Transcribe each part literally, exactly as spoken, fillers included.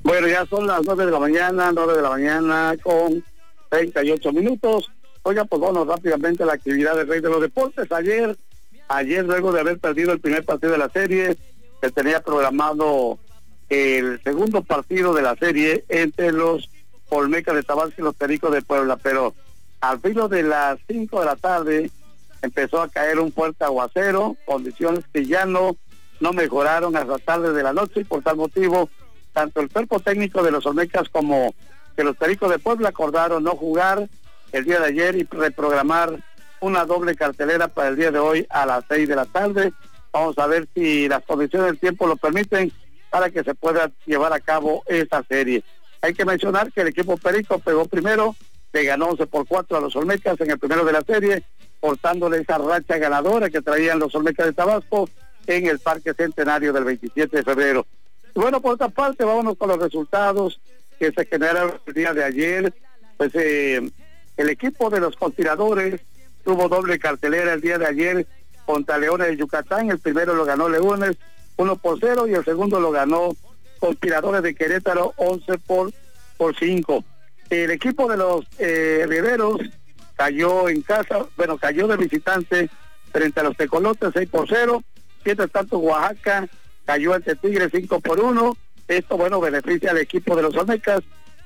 Bueno, ya son las nueve de la mañana, nueve de la mañana con treinta y ocho minutos. Oiga, pues vamos rápidamente a la actividad del Rey de los Deportes. Ayer, ayer luego de haber perdido el primer partido de la serie, se tenía programado el segundo partido de la serie entre los Olmecas de Tabasco y los Pericos de Puebla, pero al filo de las cinco de la tarde empezó a caer un fuerte aguacero, condiciones que ya no, no mejoraron hasta tarde de la noche, y por tal motivo tanto el cuerpo técnico de los Olmecas como de los Pericos de Puebla acordaron no jugar el día de ayer y reprogramar una doble cartelera para el día de hoy a las seis de la tarde. Vamos a ver si las condiciones del tiempo lo permiten para que se pueda llevar a cabo esta serie. Hay que mencionar que el equipo Perico pegó primero, le ganó once por cuatro a los Olmecas en el primero de la serie, cortándole esa racha ganadora que traían los Olmecas de Tabasco en el Parque Centenario del veintisiete de febrero. Y bueno, por otra parte, vámonos con los resultados que se generaron el día de ayer. Pues eh, el equipo de los Conspiradores tuvo doble cartelera el día de ayer contra Leones de Yucatán. El primero lo ganó Leones uno por cero y el segundo lo ganó Conspiradores de Querétaro once por cinco. El equipo de los eh, Riveros cayó en casa, bueno, cayó de visitante frente a los Tecolotes seis por cero. Mientras tanto, Oaxaca cayó ante Tigres cinco por uno. Esto, bueno, beneficia al equipo de los Olmecas.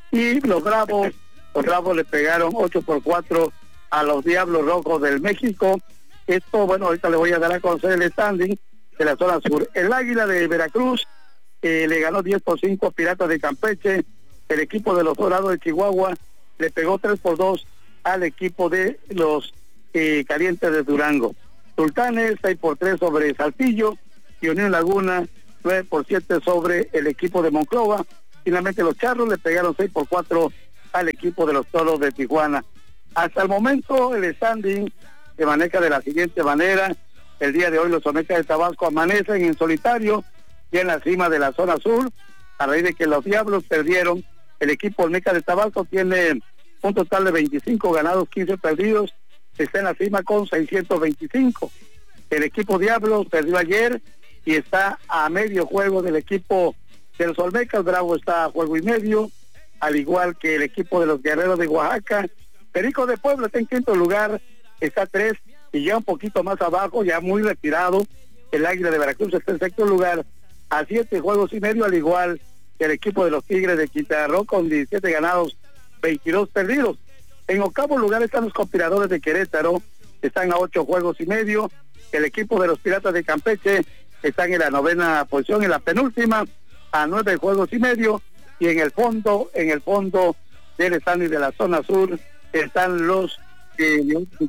Y los Bravos, los Bravos le pegaron ocho por cuatro a los Diablos Rojos del México. Esto, bueno, ahorita le voy a dar a conocer el standing de la zona sur. El Águila de Veracruz eh, le ganó diez por cinco a Piratas de Campeche. El equipo de los Dorados de Chihuahua le pegó tres por dos al equipo de los eh, Calientes de Durango. Sultanes seis por tres sobre Saltillo y Unión Laguna nueve por siete sobre el equipo de Monclova. Finalmente los Charros le pegaron seis por cuatro al equipo de los Toros de Tijuana. Hasta el momento el standing se maneja de la siguiente manera. El día de hoy los Olmecas de Tabasco amanecen en solitario y en la cima de la zona sur, a raíz de que los Diablos perdieron. El equipo Olmeca de Tabasco tiene un total de veinticinco ganados, quince perdidos, está en la cima con seiscientos veinticinco. El equipo Diablos perdió ayer y está a medio juego del equipo de los Olmecas. Bravo está a juego y medio, al igual que el equipo de los Guerreros de Oaxaca. Perico de Puebla está en quinto lugar, está a tres, y ya un poquito más abajo, ya muy retirado, el Águila de Veracruz está en sexto lugar, a siete juegos y medio, al igual que el equipo de los Tigres de Quintana Roo con diecisiete ganados, veintidós perdidos. En octavo lugar están los Conspiradores de Querétaro, están a ocho juegos y medio. El equipo de los Piratas de Campeche están en la novena posición, en la penúltima, a nueve juegos y medio. Y en el fondo, en el fondo del standing de la zona sur, están los eh,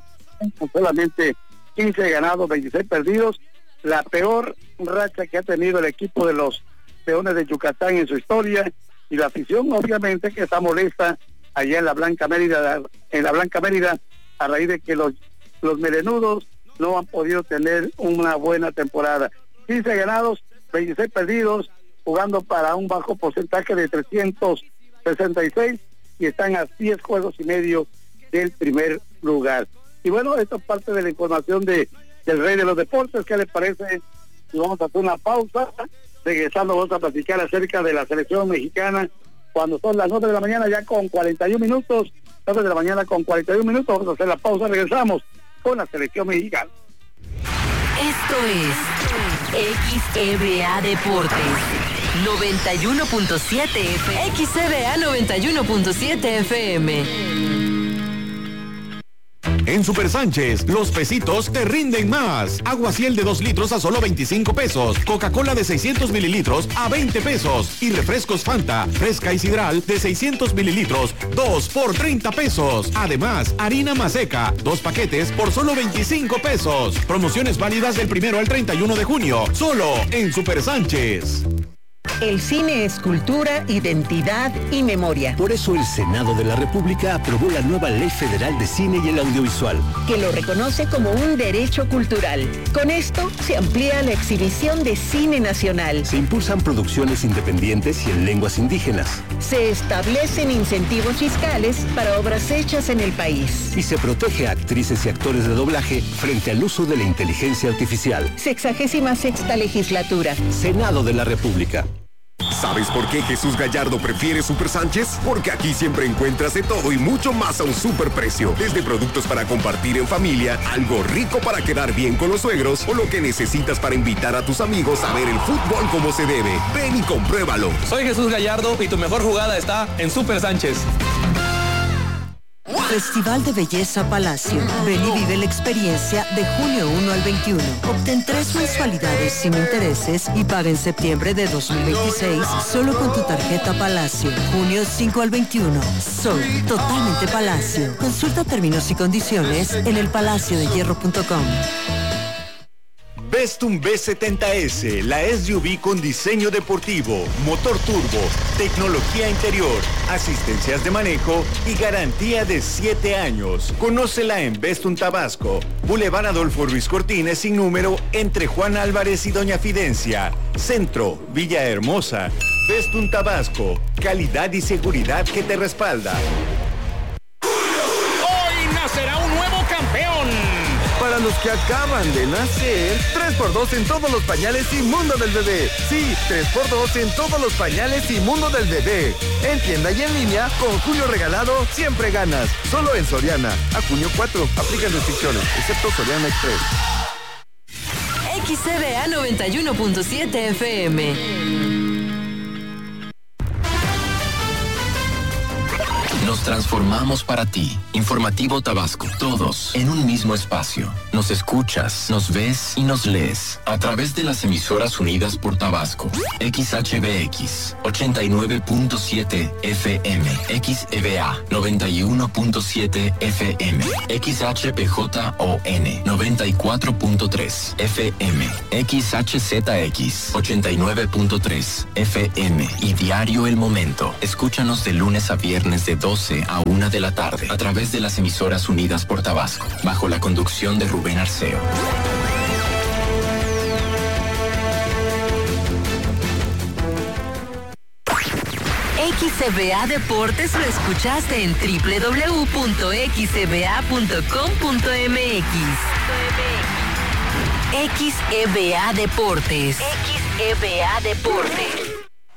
con solamente quince ganados, veintiséis perdidos. La peor racha que ha tenido el equipo de los Leones de Yucatán en su historia, y la afición obviamente que está molesta allá en la Blanca Mérida, en la Blanca Mérida, a raíz de que los, los melenudos no han podido tener una buena temporada. quince ganados, veintiséis perdidos, jugando para un bajo porcentaje de trescientos sesenta y seis, y están a diez juegos y medio del primer lugar. Y bueno, esto es parte de la información de del Rey de los Deportes. ¿Qué les parece? Y vamos a hacer una pausa. Regresando vamos a platicar acerca de la selección mexicana cuando son las nueve de la mañana ya con cuarenta y un minutos, nueve de la mañana con cuarenta y un minutos, vamos a hacer la pausa, regresamos con la selección mexicana. Esto es X E B A Deportes noventa y uno punto siete F M. X E B A noventa y uno punto siete F M. En Super Sánchez, los pesitos te rinden más. Agua Ciel de dos litros a solo veinticinco pesos. Coca-Cola de seiscientos mililitros a veinte pesos. Y refrescos Fanta, fresca y sidral de seiscientos mililitros, dos por treinta pesos. Además, harina Maseca, dos paquetes por solo veinticinco pesos. Promociones válidas del primero al treinta y uno de junio. Solo en Super Sánchez. El cine es cultura, identidad y memoria. Por eso el Senado de la República aprobó la nueva Ley Federal de Cine y el Audiovisual, que lo reconoce como un derecho cultural. Con esto se amplía la exhibición de cine nacional. Se impulsan producciones independientes y en lenguas indígenas. Se establecen incentivos fiscales para obras hechas en el país. Y se protege a actrices y actores de doblaje frente al uso de la inteligencia artificial. Sexagésima sexta legislatura. Senado de la República. ¿Sabes por qué Jesús Gallardo prefiere Super Sánchez? Porque aquí siempre encuentras de todo y mucho más a un super precio. Desde productos para compartir en familia, algo rico para quedar bien con los suegros o lo que necesitas para invitar a tus amigos a ver el fútbol como se debe. Ven y compruébalo. Soy Jesús Gallardo y tu mejor jugada está en Super Sánchez. Festival de Belleza Palacio. Ven y vive la experiencia de junio primero al veintiuno. Obtén tres mensualidades sin intereses y paga en septiembre de dos mil veintiséis solo con tu tarjeta Palacio. junio cinco al veintiuno. Sol, totalmente Palacio. Consulta términos y condiciones en el palacio de hierro punto com. Vestum B setenta ese, la S U V con diseño deportivo, motor turbo, tecnología interior, asistencias de manejo y garantía de siete años. Conócela en Vestum Tabasco, Boulevard Adolfo Ruiz Cortines sin número entre Juan Álvarez y Doña Fidencia. Centro, Villahermosa. Vestum Tabasco, calidad y seguridad que te respalda. Hoy nacerá un nuevo campeón. Para los que acaban de nacer, tres por dos en todos los pañales y mundo del bebé. Sí, tres por dos en todos los pañales y mundo del bebé. En tienda y en línea, con Julio Regalado, siempre ganas. Solo en Soriana. A junio cuatro, aplican restricciones, excepto Soriana Express. X C B A noventa y uno punto siete F M. Nos transformamos para ti. Informativo Tabasco. Todos en un mismo espacio. Nos escuchas, nos ves y nos lees. A través de las emisoras unidas por Tabasco. X H B X ochenta y nueve punto siete F M. X E B A noventa y uno punto siete F M. X H P J O N noventa y cuatro punto tres F M. X H Z X ochenta y nueve punto tres F M. Y Diario El Momento. Escúchanos de lunes a viernes de doce a una de la tarde a través de las emisoras unidas por Tabasco, bajo la conducción de Rubén Arceo. X C B A Deportes lo escuchaste en doble u doble u doble u punto x c b a punto com punto m x. X E B A Deportes. X E B A Deportes.